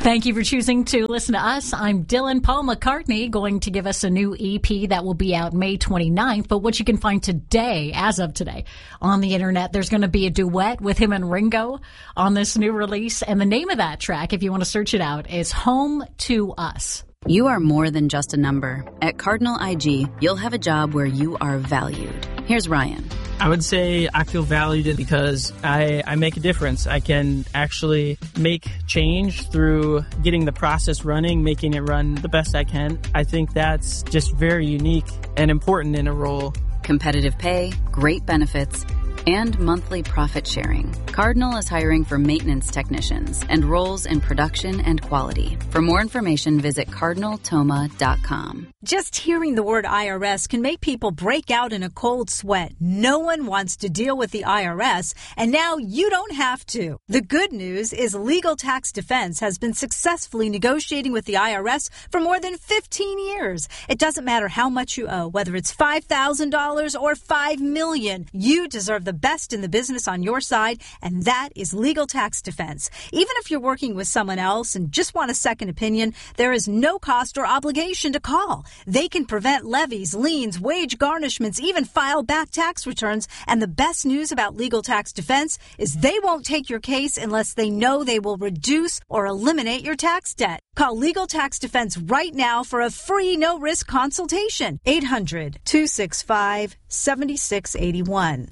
Thank you for choosing to listen to us. I'm Dylan. Paul McCartney going to give us a new EP that will be out May 29th. But what you can find today, as of today, on the internet, there's going to be a duet with him and Ringo on this new release. And the name of that track, if you want to search it out, is Home to Us. You are more than just a number. At Cardinal IG, you'll have a job where you are valued. Here's Ryan. I would say I feel valued because I make a difference. I can actually make change through getting the process running, making it run the best I can. I think that's just very unique and important in a role. Competitive pay, great benefits, and monthly profit sharing. Cardinal is hiring for maintenance technicians and roles in production and quality. For more information, visit cardinaltoma.com. Just hearing the word IRS can make people break out in a cold sweat. No one wants to deal with the IRS, and now you don't have to. The good news is Legal Tax Defense has been successfully negotiating with the IRS for more than 15 years. It doesn't matter how much you owe, whether it's $5,000 or $5 million. You deserve the best in the business on your side, and that is Legal Tax Defense. Even if you're working with someone else and just want a second opinion, there is no cost or obligation to call. They can prevent levies, liens, wage garnishments, even file back tax returns. And the best news about Legal Tax Defense is they won't take your case unless they know they will reduce or eliminate your tax debt. Call Legal Tax Defense right now for a free no-risk consultation. 800-265-7681.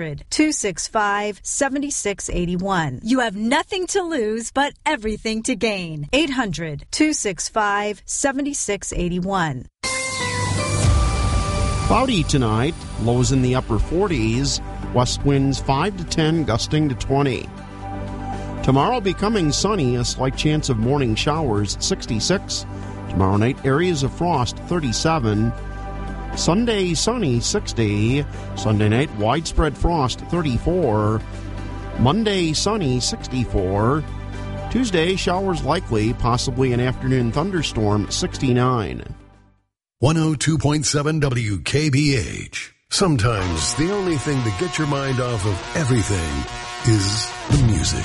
800-265-7681. You have nothing to lose but everything to gain. 800-265-7681. Cloudy tonight, lows in the upper 40s, west winds 5 to 10, gusting to 20. Tomorrow becoming sunny, a slight chance of morning showers, 66. Tomorrow night, areas of frost, 37. Sunday, sunny, 60. Sunday night, widespread frost, 34. Monday, sunny, 64. Tuesday, showers likely, possibly an afternoon thunderstorm, 69. 102.7 WKBH. Sometimes the only thing to get your mind off of everything is the music.